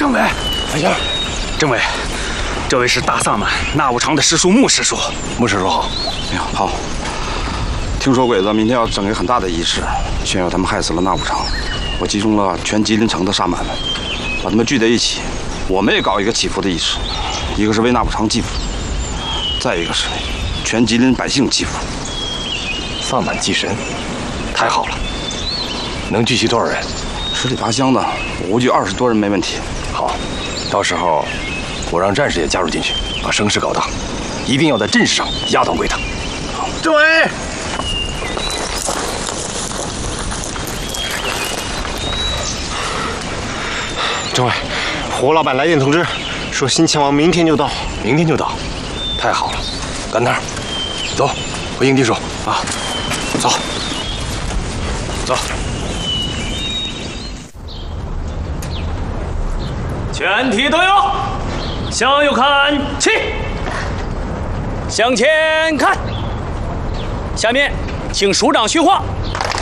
政委， 哎呀， 政委，这位是大萨满纳武长的师叔穆师叔。 穆师叔好。 哎呀，好。听说鬼子明天要整一个很大的仪式，炫耀他们害死了纳武长。我集中了全吉林城的萨满们，把他们聚在一起。我们也搞一个祈福的仪式，一个是为纳武长祈福，再一个是全吉林百姓祈福。 萨满祭神，太好了！能聚集多少人 ？10里8乡的，我估计20多人没问题。 好，到时候我让战士也加入进去，把声势搞大，一定要在阵势上压倒鬼子。 政委， 政委，胡老板来电通知，说新枪王明天就到。 明天就到，太好了！赶趟，走，回营地说啊，走，走。 全体都有，向右看齐，向前看。下面，请署长训话。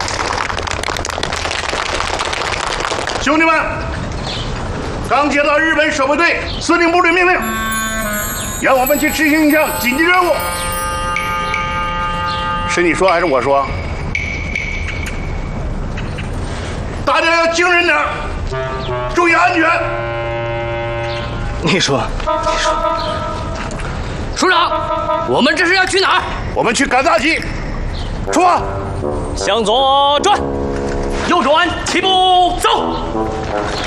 兄弟们，刚接到日本守备队司令部的命令，让我们去执行一项紧急任务。是你说还是我说？大家要精神点，注意安全。 你说， 署长，我们这是要去哪儿？ 我们去赶大集。出发。 向左转，右转，齐步走。